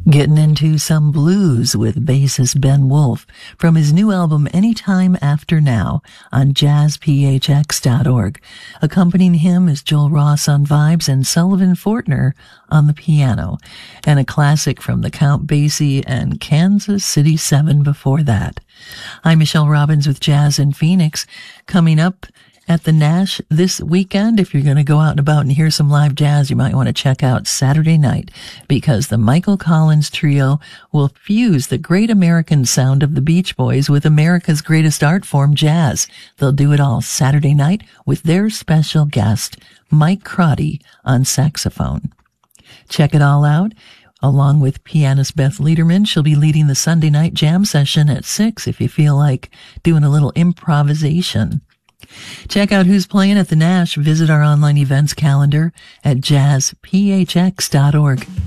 Getting into some blues with bassist Ben Wolf from his new album Anytime After Now on jazzphx.org. Accompanying him is Joel Ross on vibes and Sullivan Fortner on the piano. And a classic from the Count Basie and Kansas City 7 before that. I'm Michelle Robbins with Jazz in Phoenix. Coming up at the Nash this weekend, if you're going to go out and about and hear some live jazz, you might want to check out Saturday night, because the Michael Collins Trio will fuse the great American sound of the Beach Boys with America's greatest art form, jazz. They'll do it all Saturday night with their special guest, Mike Crotty, on saxophone. Check it all out. Along with pianist Beth Lederman, she'll be leading the Sunday night jam session at 6 if you feel like doing a little improvisation. Check out who's playing at the Nash. Visit our online events calendar at jazzphx.org.